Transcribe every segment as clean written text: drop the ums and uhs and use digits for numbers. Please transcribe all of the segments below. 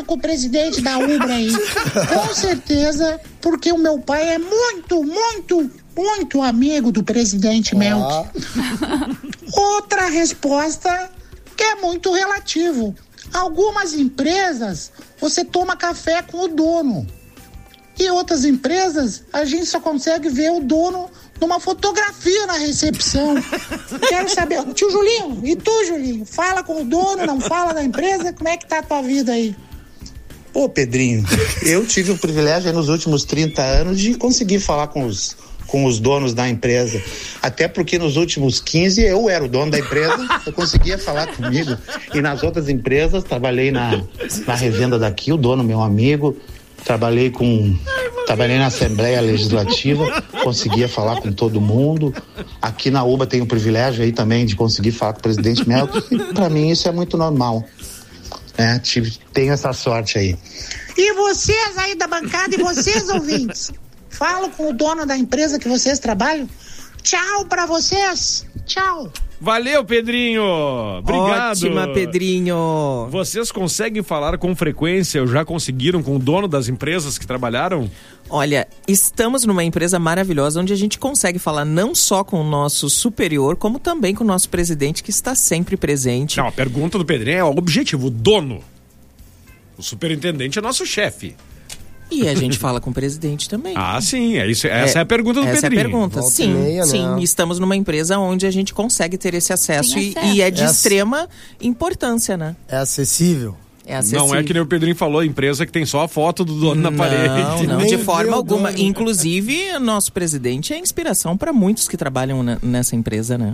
com o presidente da Ubra aí. Com certeza, porque o meu pai é muito, muito, muito amigo do presidente Melk. Outra resposta que é muito relativo. Algumas empresas, você toma café com o dono. E outras empresas, a gente só consegue ver o dono numa fotografia na recepção. Quero saber, tio Julinho, e tu, Julinho? Fala com o dono, não fala da empresa? Como é que tá a tua vida aí? Pô, Pedrinho, eu tive o privilégio aí nos últimos 30 anos de conseguir falar com os donos da empresa. Até porque nos últimos 15 eu era o dono da empresa, eu conseguia falar comigo. E nas outras empresas, trabalhei na revenda daqui, o dono, meu amigo, trabalhei na Assembleia Legislativa, conseguia falar com todo mundo. Aqui na UBA tenho o privilégio aí também de conseguir falar com o presidente Melk. E para mim isso é muito normal. Tenho essa sorte aí. E vocês aí da bancada e vocês ouvintes, falam com o dono da empresa que vocês trabalham? Tchau pra vocês. Tchau. Valeu, Pedrinho. Obrigado. Ótima, Pedrinho. Vocês conseguem falar com frequência, ou já conseguiram com o dono das empresas que trabalharam? Olha, estamos numa empresa maravilhosa onde a gente consegue falar não só com o nosso superior, como também com o nosso presidente, que está sempre presente. Não, a pergunta do Pedrinho é o objetivo, o dono. O superintendente é nosso chefe. E a gente fala com o presidente também. Ah, sim, essa é a pergunta do Pedrinho. Essa é a pergunta, Volta sim, meia, sim. né? Estamos numa empresa onde a gente consegue ter esse acesso e é de extrema importância, né? É acessível. É acessível. Não é que nem o Pedrinho falou, empresa que tem só a foto do dono na parede. Não, Nem de forma alguma. dono. Inclusive, nosso presidente é inspiração para muitos que trabalham nessa empresa, né?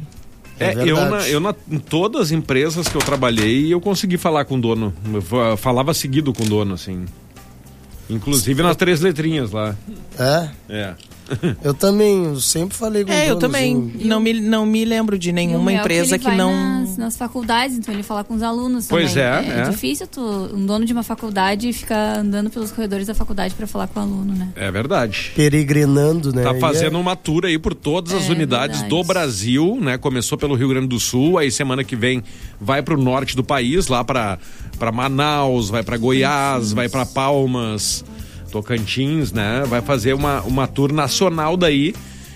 Em todas as empresas que eu trabalhei, eu consegui falar com o dono. Eu falava seguido com o dono, assim. Inclusive nas 3 letrinhas lá. É. Eu também sempre falei com o dono. Eu também. Não me lembro de nenhuma empresa que não... Nas faculdades, então ele fala com os alunos pois também. É difícil um dono de uma faculdade ficar andando pelos corredores da faculdade para falar com o aluno, né? É verdade. Peregrinando, né? Tá fazendo uma tour aí por todas as unidades do Brasil, né? Começou pelo Rio Grande do Sul, aí semana que vem vai pro norte do país, lá pra Manaus, vai pra Goiás, vai pra Palmas, Tocantins, né? Vai fazer uma tour nacional daí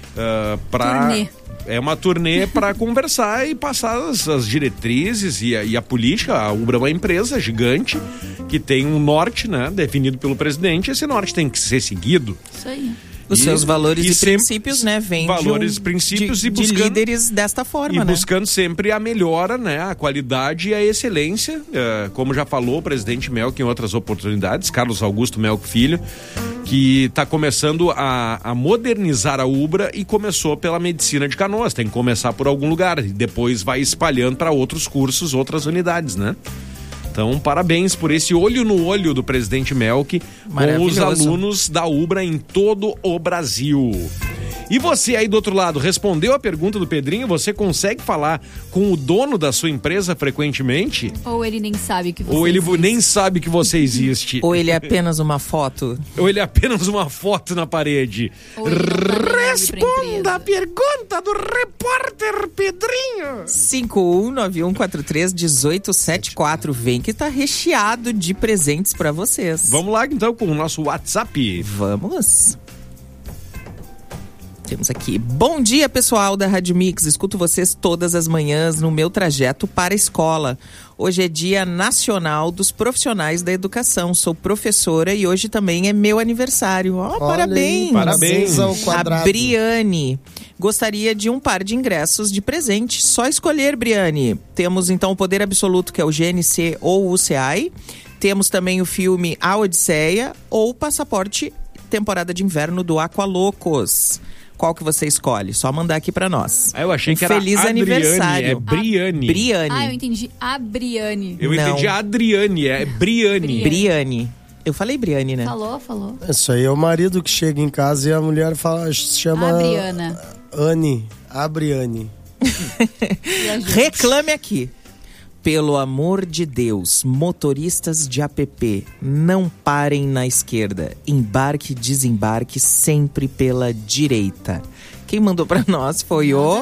Turnê. É uma turnê para conversar e passar as diretrizes e a política. A Ubra é uma empresa gigante que tem um norte, né, definido pelo presidente. Esse norte tem que ser seguido. Isso aí. Os seus valores e princípios, né, vêm princípios de líderes desta forma, e né? buscando sempre a melhora, né, a qualidade e a excelência, como já falou o presidente Melk em outras oportunidades, Carlos Augusto Melk Filho, que está começando a modernizar a Ubra e começou pela medicina de Canoas. Tem que começar por algum lugar e depois vai espalhando para outros cursos, outras unidades, né? Então, parabéns por esse olho no olho do presidente Melk com os alunos da Ubra em todo o Brasil. E você aí do outro lado, respondeu a pergunta do Pedrinho? Você consegue falar com o dono da sua empresa frequentemente? Ou ele nem sabe que você Ou ele existe. nem sabe que você existe? Ou ele é apenas uma foto? Ou ele é apenas uma foto na parede? Responda a pergunta do repórter Pedrinho. 5191431874. Vem que tá recheado de presentes pra vocês. Vamos lá então com o nosso WhatsApp. Vamos. Temos aqui. Bom dia, pessoal da Rádio Mix. Escuto vocês todas as manhãs no meu trajeto para a escola. Hoje é Dia Nacional dos Profissionais da Educação. Sou professora e hoje também é meu aniversário. Parabéns! Parabéns ao quadrado. A Briane. Gostaria de um par de ingressos de presente. Só escolher, Briane. Temos então o Poder Absoluto, que é o GNC ou o UCI. Temos também o filme A Odisseia ou o Passaporte Temporada de Inverno do Aqualocos. Qual que você escolhe? Só mandar aqui pra nós. Eu achei que era Feliz Adriane, aniversário. é Briane. Briane. Eu entendi a Briane. Eu Não. entendi a Adriane, é Briane. Briane. Eu falei Briane, né? Falou. Isso aí é o marido que chega em casa e a mulher chama... A Briana. A Briane. Reclame aqui. Pelo amor de Deus, motoristas de app, não parem na esquerda. Embarque e desembarque sempre pela direita. Quem mandou pra nós foi o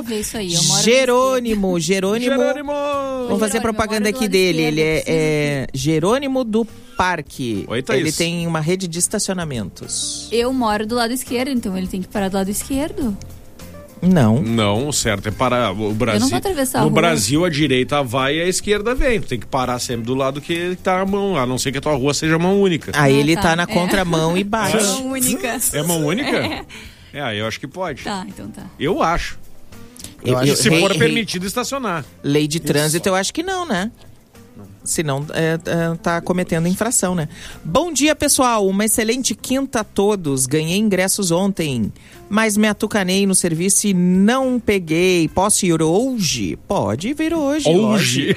Jerônimo. Vamos fazer propaganda aqui dele. Ele é Jerônimo do Parque. Oi, Thaís. Ele tem uma rede de estacionamentos. Eu moro do lado esquerdo, então ele tem que parar do lado esquerdo. Não. Não, o certo é parar. O Brasil, Eu não vou atravessar a no rua. Brasil, a direita vai e a esquerda vem. Tu tem que parar sempre do lado que tá a mão, a não ser que a tua rua seja mão única. Aí ele tá. tá na contramão e bate. Mão única. É mão única? É, eu acho que pode. Tá, então tá. Eu acho. Se for permitido estacionar. Lei de trânsito, eu acho que não, né? Senão tá cometendo infração, né? Bom dia, pessoal. Uma excelente quinta a todos. Ganhei ingressos ontem, mas me atucanei no serviço e não peguei. Posso ir hoje? Pode vir hoje. Hoje.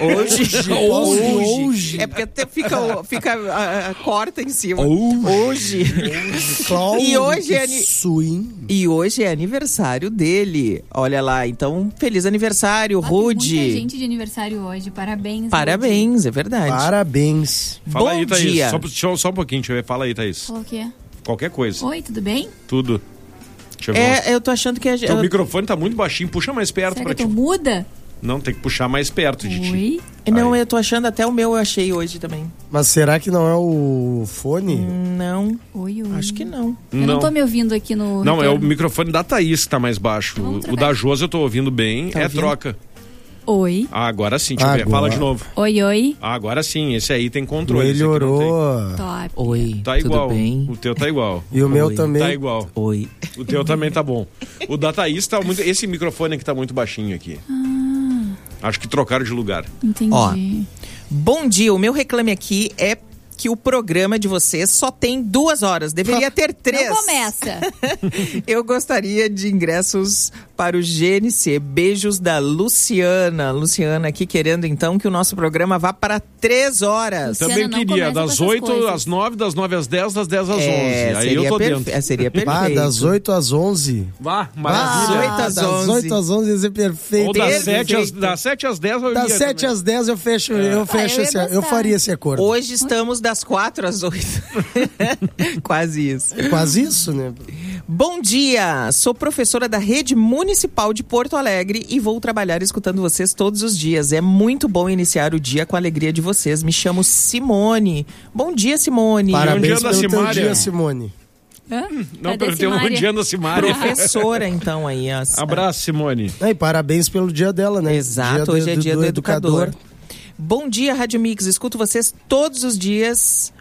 É porque até fica corta em cima. Hoje. E hoje é aniversário dele. Olha lá, então, feliz aniversário, Rude. Tem muita gente de aniversário hoje. Parabéns. Parabéns, é verdade. Parabéns. Fala Bom aí, Thaís. dia. Só um pouquinho, deixa eu ver. Fala aí, Thaís. Falou o quê? Qualquer coisa. Oi, tudo bem? Tudo. Deixa eu ver. Eu tô achando que Teu microfone tá muito baixinho. Puxa mais perto Será pra que ti. eu tô muda? Não, tem que puxar mais perto de ti. Oi? Não, Aí. eu tô achando até o meu, eu achei hoje também. Mas será que não é o fone? Não, Oi. acho que não. Eu não tô me ouvindo aqui no... Não, é o retorno. microfone da Thaís que tá mais baixo. Vamos O trocar. da Josi eu tô ouvindo bem. Tá é ouvindo? troca. Oi. Ah, agora sim, deixa eu ver. Agora. Fala de novo. Oi. Ah, agora sim, esse aí tem controle. esse aqui não Melhorou. Top. Oi, Tá tudo igual. bem? O teu tá igual. E o meu Oi. também. Tá igual. Oi. O teu também tá bom. O da Thaís tá muito... Esse microfone aqui tá muito baixinho aqui. Acho que trocaram de lugar. Entendi. Ó. Bom dia, o meu reclame aqui é que o programa de vocês só tem 2 horas. Deveria ter 3. Não começa. Eu gostaria de ingressos para o GNC. Beijos da Luciana. Luciana aqui querendo então que o nosso programa vá para 3 horas. Luciana, Também não queria, começa com das essas 8 coisas. às 9, das 9 às 10, das 10 às 11. Aí eu tô dentro. Seria perfeito. Ah, das 8 às 11. Vá, Das maravilha. 8 às das 11. 8 às 11 ia ser perfeito. Ou das Perfeito. 7 às 10 eu Das iria 7 também. às 10 eu fecho, eu ia eu gostar. faria esse acordo. Hoje estamos das 4 às 8. Quase isso. Quase isso, né? Bom dia! Sou professora da Rede Municipal de Porto Alegre e vou trabalhar escutando vocês todos os dias. É muito bom iniciar o dia com a alegria de vocês. Me chamo Simone. Bom dia, Simone. Parabéns da pelo teu Simária. dia, Simone. Hã? Não, Cadê perguntei um dia da Simária. Professora, então, aí. Abraço, Simone. E parabéns pelo dia dela, né? Exato, hoje é dia do educador. Bom dia, Rádio Mix. Escuto vocês todos os dias.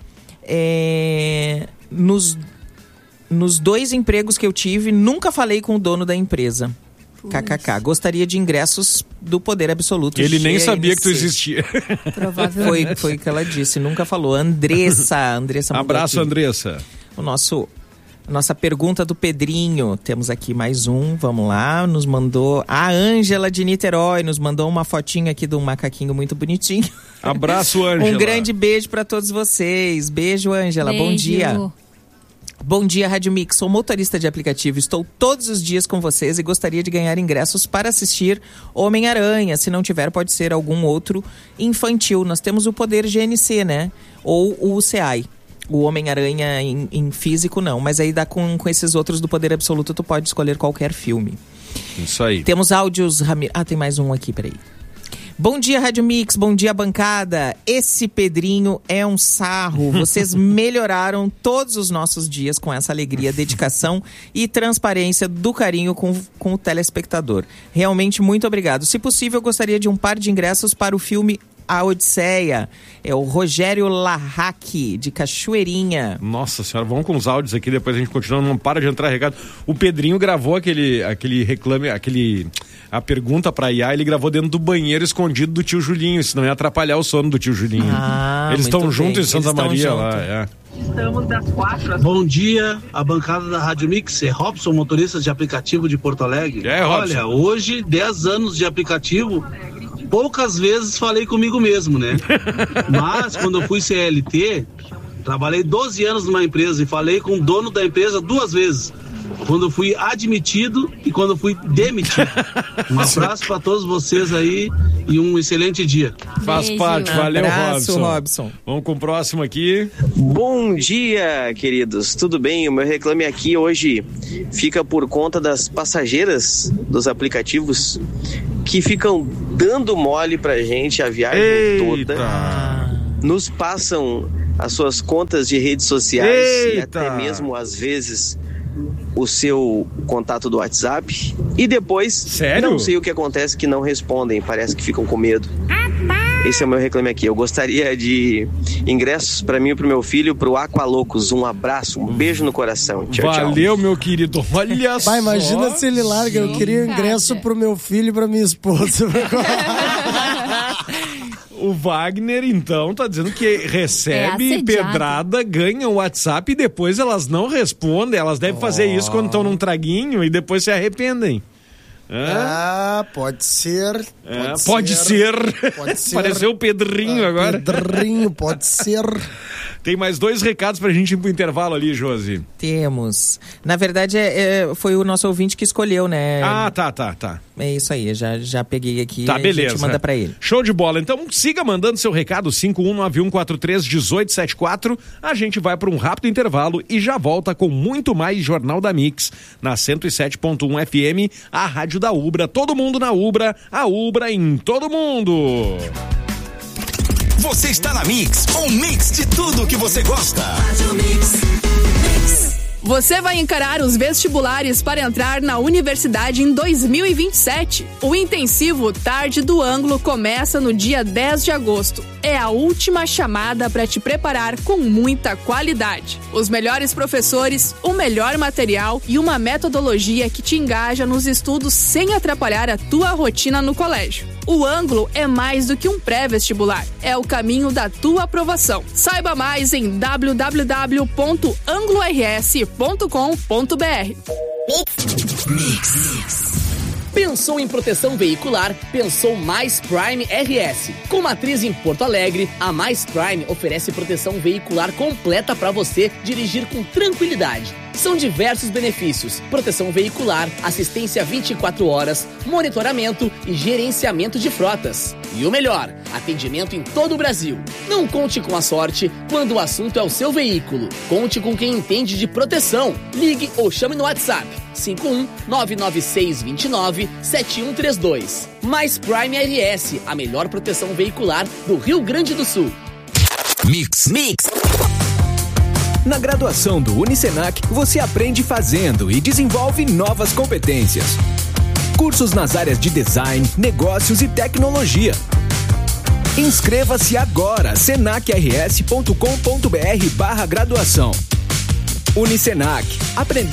Nos 2 empregos que eu tive, nunca falei com o dono da empresa. KKK. Gostaria de ingressos do Poder Absoluto. Ele nem GNC. sabia que tu existia. Provavelmente. Foi o que ela disse, nunca falou. Andressa mandou Abraço, aqui. Andressa. Nossa pergunta do Pedrinho. Temos aqui mais um, vamos lá. Nos mandou a Ângela de Niterói, nos mandou uma fotinha aqui de um macaquinho muito bonitinho. Abraço, Ângela. Um grande beijo para todos vocês. Beijo, Ângela. Bom Beijo. dia. Bom dia, Rádio Mix. Sou motorista de aplicativo. Estou todos os dias com vocês e gostaria de ganhar ingressos para assistir Homem-Aranha. Se não tiver, pode ser algum outro infantil. Nós temos o Poder GNC, né? Ou o UCI. O Homem-Aranha em físico, não. Mas aí dá com esses outros do Poder Absoluto, tu pode escolher qualquer filme. Isso aí. Temos áudios... tem mais um aqui, peraí. Bom dia, Rádio Mix. Bom dia, bancada. Esse Pedrinho é um sarro. Vocês melhoraram todos os nossos dias com essa alegria, dedicação e transparência do carinho com o telespectador. Realmente, muito obrigado. Se possível, eu gostaria de um par de ingressos para o filme A Odisseia. É o Rogério Larraque, de Cachoeirinha. Nossa senhora, vamos com os áudios aqui, depois a gente continua, não para de entrar recado. O Pedrinho gravou aquele reclame, a pergunta pra IA, ele gravou dentro do banheiro escondido do tio Julinho, senão ia atrapalhar o sono do tio Julinho. Eles estão muito juntos bem. em Santa Eles tão Maria junto. lá, Bom dia, a bancada da Rádio Mix, é Robson, motorista de aplicativo de Porto Alegre. Robson. Olha, hoje, 10 anos de aplicativo, poucas vezes falei comigo mesmo, né? Mas, quando eu fui CLT, trabalhei 12 anos numa empresa e falei com o dono da empresa 2 vezes. Quando eu fui admitido e quando eu fui demitido. Um abraço para todos vocês aí e um excelente dia. Faz Beijo. parte, valeu, Abraço, Robson. Vamos com o próximo aqui. Bom dia, queridos. Tudo bem? O meu reclame aqui hoje fica por conta das passageiras dos aplicativos que ficam dando mole pra gente a viagem toda. Nos passam as suas contas de redes sociais. Eita. E até mesmo, às vezes, o seu contato do WhatsApp. E depois, Sério? Não sei o que acontece, que não respondem, parece que ficam com medo. Esse é o meu reclame aqui. Eu gostaria de ingressos para mim e pro meu filho pro Aqualocos. Um abraço, um beijo no coração. Tchau, tchau. Valeu, meu querido. Olha só. Pai, imagina se ele larga. Eu queria ingresso pro meu filho e pra minha esposa. O Wagner, então, tá dizendo que recebe pedrada, ganha o WhatsApp e depois elas não respondem. Elas devem fazer isso quando estão num traguinho e depois se arrependem. Pode ser. Pode ser. Pareceu o Pedrinho agora. Pedrinho, pode ser. Tem mais 2 recados pra gente ir pro intervalo ali, Josi. Temos. Na verdade, foi o nosso ouvinte que escolheu, né? Tá. É isso aí, já peguei aqui. Tá, beleza. A gente manda pra ele. Show de bola. Então, siga mandando seu recado, 5191431874. A gente vai para um rápido intervalo e já volta com muito mais Jornal da Mix, na 107.1 FM, a rádio da Ubra. Todo mundo na Ubra, a Ubra em todo mundo. Você está na Mix, um mix de tudo que você gosta. Você vai encarar os vestibulares para entrar na universidade em 2027. O intensivo Tarde do Ângulo começa no dia 10 de agosto. É a última chamada para te preparar com muita qualidade. Os melhores professores, o melhor material e uma metodologia que te engaja nos estudos sem atrapalhar a tua rotina no colégio. O Ângulo é mais do que um pré-vestibular. É o caminho da tua aprovação. Saiba mais em www.anglors.com.br. Mix. Pensou em proteção veicular? Pensou Mais Prime RS. Com matriz em Porto Alegre, a Mais Prime oferece proteção veicular completa para você dirigir com tranquilidade. São diversos benefícios: proteção veicular, assistência 24 horas, monitoramento e gerenciamento de frotas. E o melhor, atendimento em todo o Brasil. Não conte com a sorte quando o assunto é o seu veículo. Conte com quem entende de proteção. Ligue ou chame no WhatsApp 51-99629-7132. Mais Prime RS, a melhor proteção veicular do Rio Grande do Sul. Mix. Na graduação do Unicenac, você aprende fazendo e desenvolve novas competências. Cursos nas áreas de design, negócios e tecnologia. Inscreva-se agora, senacrs.com.br/graduação. Unicenac. Aprender